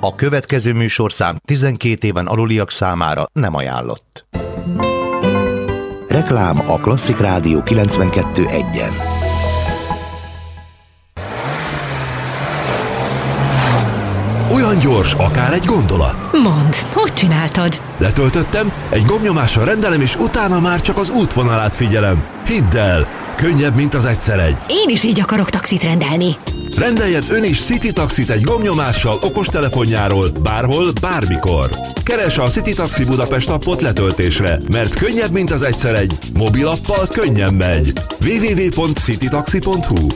A következő műsorszám 12 éven aluliak számára nem ajánlott. Reklám a Klasszik Rádió 92.1-en. Olyan gyors, akár egy gondolat. Mondd, hogy csináltad? Letöltöttem, egy gombnyomással rendelem, és utána már csak az útvonalát figyelem. Hidd el, könnyebb, mint az egyszer egy. Én is így akarok taxit rendelni. Rendeljen ön is City Taxit egy gombnyomással okostelefonjáról, bárhol, bármikor. Keresse a City Taxi Budapest appot letöltésre, mert könnyebb, mint az egyszer egy. Mobilappal könnyen megy. www.citytaxi.hu.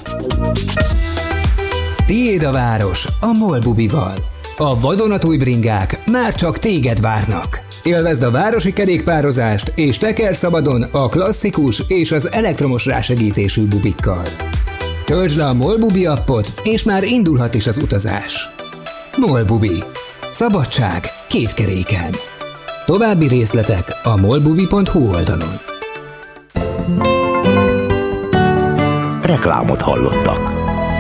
Tiéd a város a MOL bubival. A vadonatúj bringák már csak téged várnak. Élvezd a városi kerékpározást és teker szabadon a klasszikus és az elektromos rásegítésű bubikkal. Töltsd le a MOL bubi appot, és már indulhat is az utazás. MOL bubi. Szabadság két keréken. További részletek a molbubi.hu oldalon. Reklámot hallottak.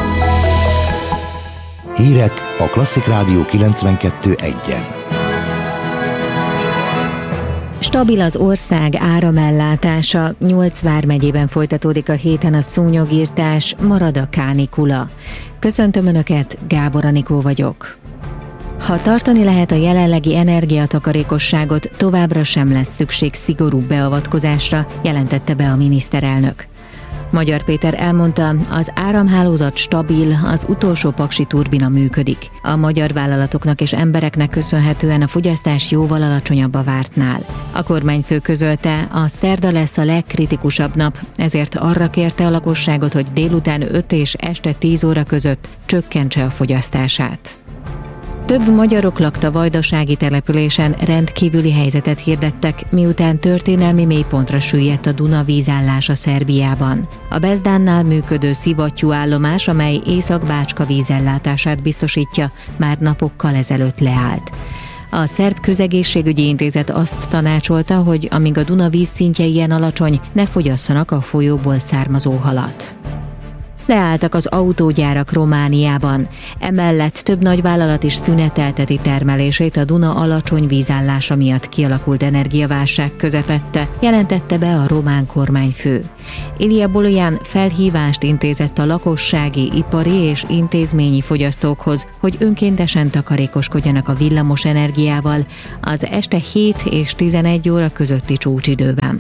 Hírek a Klasszik Rádió 92.1-en. Stabil az ország áramellátása, 8 vármegyében folytatódik a héten a szúnyogirtás, marad a kánikula. Köszöntöm Önöket, Gábor Anikó vagyok. Ha tartani lehet a jelenlegi energiatakarékosságot, továbbra sem lesz szükség szigorúbb beavatkozásra, jelentette be a miniszterelnök. Magyar Péter elmondta, az áramhálózat stabil, az utolsó paksi turbina működik. A magyar vállalatoknak és embereknek köszönhetően a fogyasztás jóval alacsonyabb a vártnál. A kormányfő közölte, a szerda lesz a legkritikusabb nap, ezért arra kérte a lakosságot, hogy délután 5 és este 10 óra között csökkentse a fogyasztását. Több magyarok lakta vajdasági településen rendkívüli helyzetet hirdettek, miután történelmi mélypontra süllyedt a Duna vízállása Szerbiában. A Bezdánnál működő szivattyúállomás, amely Észak-Bácska vízellátását biztosítja, már napokkal ezelőtt leállt. A Szerb Közegészségügyi Intézet azt tanácsolta, hogy amíg a Duna vízszintje ilyen alacsony, ne fogyasszanak a folyóból származó halat. Leálltak az autógyárak Romániában. Emellett több nagyvállalat is szünetelteti termelését a Duna alacsony vízállása miatt kialakult energiaválság közepette, jelentette be a román kormányfő. Ilija Bolojan felhívást intézett a lakossági, ipari és intézményi fogyasztókhoz, hogy önkéntesen takarékoskodjanak a villamos energiával az este 7 és 11 óra közötti csúcsidőben.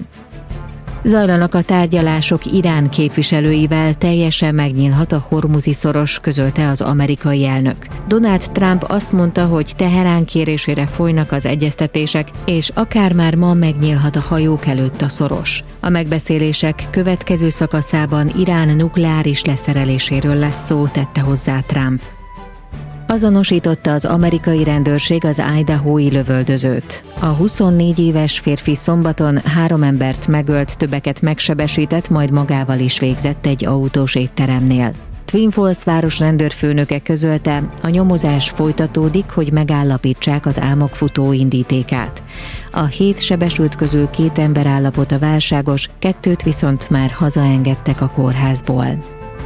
Zajlanak a tárgyalások Irán képviselőivel, teljesen megnyílhat a Hormuzi szoros, közölte az amerikai elnök. Donald Trump azt mondta, hogy Teherán kérésére folynak az egyeztetések, és akár már ma megnyílhat a hajók előtt a szoros. A megbeszélések következő szakaszában Irán nukleáris leszereléséről lesz szó, tette hozzá Trump. Azonosította az amerikai rendőrség az idahói lövöldözőt. A 24 éves férfi szombaton 3 embert megölt, többeket megsebesített, majd magával is végzett egy autós étteremnél. Twin Falls város rendőrfőnöke közölte, a nyomozás folytatódik, hogy megállapítsák az álmokfutó indítékát. A 7 sebesült közül 2 ember állapota válságos, 2 viszont már hazaengedtek a kórházból.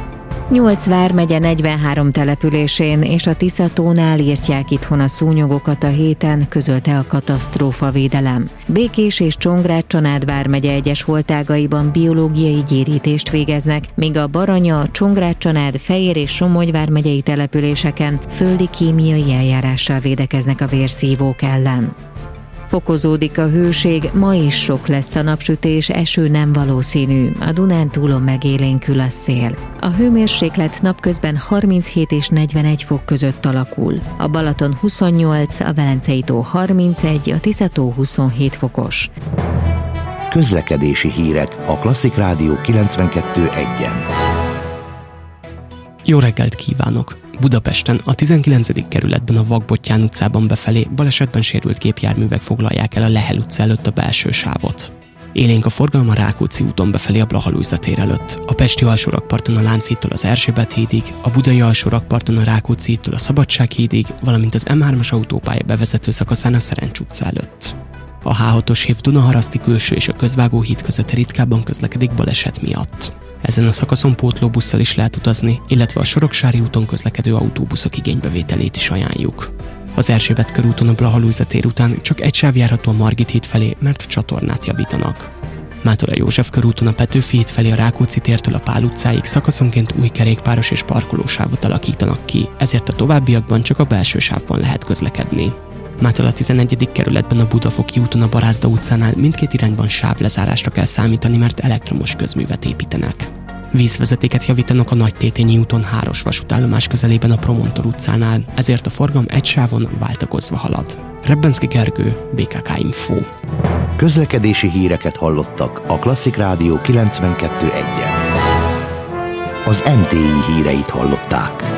8 vármegye 43 településén és a Tisza-tónál írtják itthon a szúnyogokat a héten, közölte a katasztrófavédelem. Békés és Csongrád-Csanád vármegye egyes holtágaiban biológiai gyérítést végeznek, míg a Baranya, Csongrád-Csanád, Fejér és Somogy vármegyei településeken földi kémiai eljárással védekeznek a vérszívók ellen. Fokozódik a hőség, ma is sok lesz a napsütés, eső nem valószínű, a Dunántúlon megélénkül a szél. A hőmérséklet napközben 37 és 41 fok között alakul. A Balaton 28, a Velencei-tó 31, a Tisza-tó 27 fokos. Közlekedési hírek a Klasszik Rádió 92.1-en. Jó reggelt kívánok! Budapesten, a 19. kerületben a Vakbottyán utcában befelé balesetben sérült gépjárművek foglalják el a Lehel utca előtt a belső sávot. Élénk a forgalom a Rákóczi úton befelé a Blaha-Lujza tér előtt, a pesti alsórakparton a Lánchídtól az Erzsébet hídig, a budai alsórakparton a Rákóczi hídtól a Szabadság hídig, valamint az M3-as autópálya bevezető szakaszán a Szerencs utca előtt. A H6-os hév Dunaharaszti külső és a Közvágó híd között ritkábban közlekedik baleset miatt. Ezen a szakaszon pótlóbusszal is lehet utazni, illetve a Soroksári úton közlekedő autóbuszok igénybevételét is ajánljuk. Az Erzsébet körúton a Blaha-Lujza tér után csak egy sáv járható a Margit híd felé, mert csatornát javítanak. Mától a József körúton a Petőfi híd felé a Rákóczi tértől a Pál utcáig szakaszonként új kerékpáros és parkolósávot alakítanak ki, ezért a továbbiakban csak a belső sávban lehet közlekedni. Mától a 11. kerületben a Budafoki úton a Barázda utcánál mindkét irányban sávlezárásra kell számítani, mert elektromos közművet építenek. Vízvezetéket javítanak a Nagytétényi úton Háros vasútállomás közelében a Promontor utcánál, ezért a forgalom egy sávon váltakozva halad. Rebbenszky Gergő, BKK Info. Közlekedési híreket hallottak a Klasszik Rádió 92.1-en. Az MTI híreit hallották.